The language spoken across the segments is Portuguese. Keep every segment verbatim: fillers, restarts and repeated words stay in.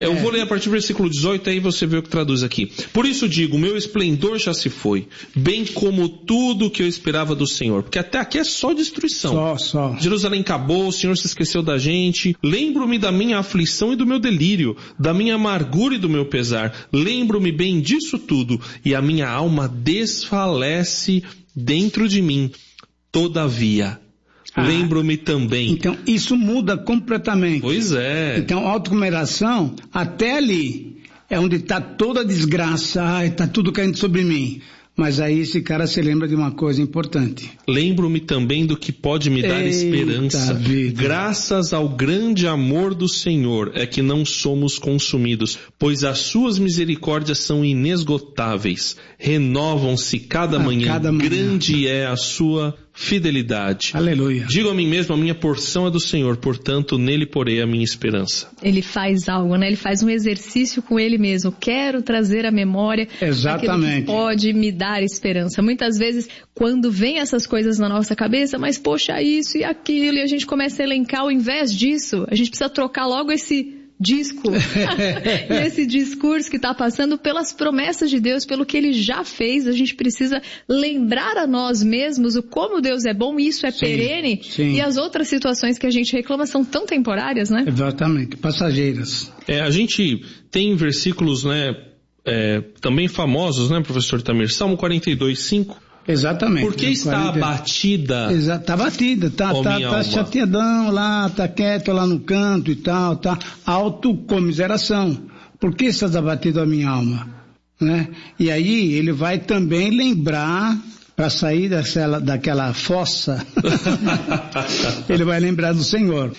Eu é. vou ler a partir do versículo dezoito, aí você vê o que traduz aqui. Por isso digo, meu esplendor já se foi, bem como tudo que eu esperava do Senhor. Porque até aqui é só destruição. Só, só. Jerusalém acabou, o Senhor se esqueceu da gente. Lembro-me da minha aflição e do meu delírio, da minha amargura e do meu pesar. Lembro-me bem disso tudo, e a minha alma desfalece dentro de mim. Todavia, ah, lembro-me também. Então, isso muda completamente. Pois é. Então, autocomiseração, até ali, é onde está toda a desgraça, ai, está tudo caindo sobre mim. Mas aí esse cara se lembra de uma coisa importante. Lembro-me também do que pode me dar Eita esperança. Vida. Graças ao grande amor do Senhor é que não somos consumidos, pois as suas misericórdias são inesgotáveis. Renovam-se cada, ah, manhã. cada manhã. Grande é a sua fidelidade. Aleluia. Digo a mim mesmo, a minha porção é do Senhor, portanto nele porei a minha esperança. Ele faz algo, né? Ele faz um exercício com ele mesmo. Quero trazer à memória Exatamente. aquilo que pode me dar esperança. Muitas vezes, quando vem essas coisas na nossa cabeça, mas poxa, isso e aquilo, e a gente começa a elencar, ao invés disso, a gente precisa trocar logo esse disco, e esse discurso que está passando pelas promessas de Deus, pelo que Ele já fez. A gente precisa lembrar a nós mesmos o como Deus é bom, e isso é sim, perene, sim. E as outras situações que a gente reclama são tão temporárias, né? Exatamente, passageiras. É, a gente tem versículos, né, é, também famosos, né, professor Tamir? Salmo quarenta e dois, cinco. Exatamente. Por que está quarenta... abatida? Exato, tá abatida, tá, tá, tá chateadão lá, tá quieto lá no canto e tal, tá. Autocomiseração. Por que estás abatido a minha alma? Né? E aí ele vai também lembrar, para sair daquela, daquela fossa, ele vai lembrar do Senhor.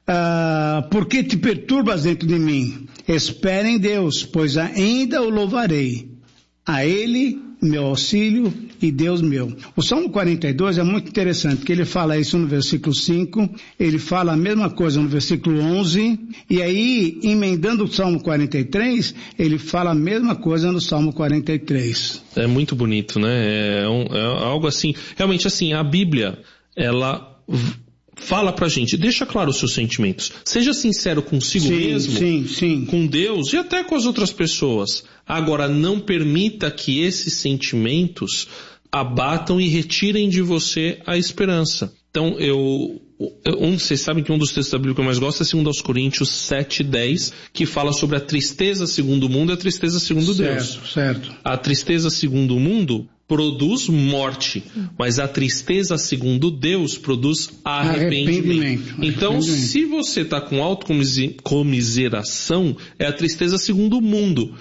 Ah, por que te perturbas dentro de mim? Espera em Deus, pois ainda o louvarei. A Ele, meu auxílio e Deus meu. O Salmo quarenta e dois é muito interessante, que ele fala isso no versículo cinco, ele fala a mesma coisa no versículo onze, e aí, emendando o Salmo quarenta e três, ele fala a mesma coisa no Salmo quarenta e três. É muito bonito, né? É, um, é algo assim, realmente assim, a Bíblia, ela fala pra gente, deixa claro os seus sentimentos. Seja sincero consigo sim, mesmo, sim, sim. com Deus e até com as outras pessoas. Agora, não permita que esses sentimentos abatam e retirem de você a esperança. Então, eu... Um, vocês sabem que um dos textos da Bíblia que eu mais gosto é segundo aos Coríntios sete, dez, que fala sobre a tristeza segundo o mundo e a tristeza segundo certo, Deus. Certo, certo. A tristeza segundo o mundo produz morte, mas a tristeza segundo Deus produz arrependimento. arrependimento. Então, arrependimento. Se você está com autocomiseração, é a tristeza segundo o mundo.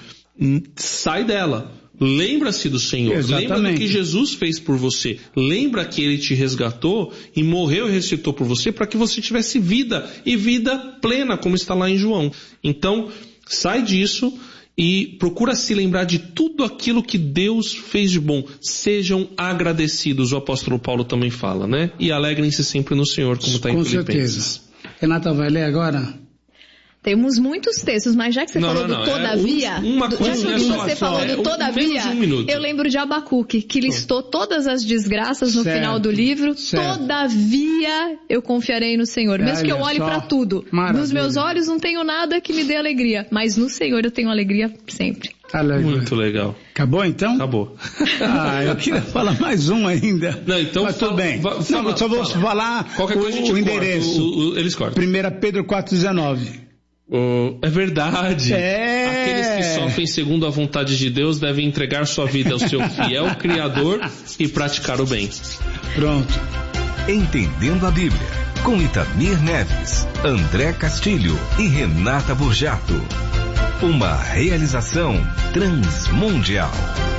Sai dela. Lembra-se do Senhor. Exatamente. Lembra do que Jesus fez por você. Lembra que Ele te resgatou e morreu e ressuscitou por você para que você tivesse vida, e vida plena, como está lá em João. Então, sai disso e procura se lembrar de tudo aquilo que Deus fez de bom. Sejam agradecidos, o apóstolo Paulo também fala, né? E alegrem-se sempre no Senhor, como está em Filipenses. Com certeza. Renata vai ler agora? Temos muitos textos, mas já que você não, falou não, do não, todavia, é uma coisa, já que é você só, falou é, do todavia, um eu lembro de Abacuque, que listou todas as desgraças no certo, final do livro. Certo. Todavia eu confiarei no Senhor, mesmo que eu olhe para tudo. Maravilha. Nos meus olhos não tenho nada que me dê alegria, mas no Senhor eu tenho alegria sempre. Aleluia. Muito legal. Acabou então? Acabou. Ah, eu queria falar mais um ainda. Não, então mas tudo bem. Fala, não, só vou fala. falar Qualquer o, coisa a gente o endereço. Corta, o, o, eles cortam. primeira Pedro quatro, dezenove. Oh, é verdade. É. Aqueles que sofrem segundo a vontade de Deus devem entregar sua vida ao seu fiel Criador e praticar o bem. Pronto. Entendendo a Bíblia, com Itamir Neves, André Castilho e Renata Burjato. Uma realização transmundial.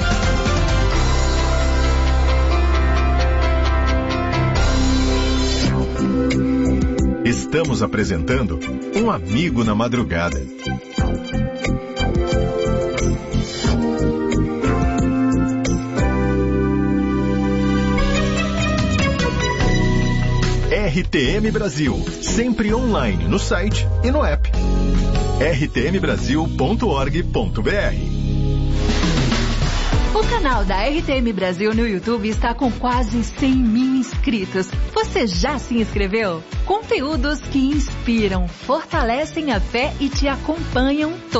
Estamos apresentando Um Amigo na Madrugada. R T M Brasil, sempre online no site e no app. r t m brasil ponto org ponto b r. O canal da R T M Brasil no YouTube está com quase cem mil inscritos. Você já se inscreveu? Conteúdos que inspiram, fortalecem a fé e te acompanham todos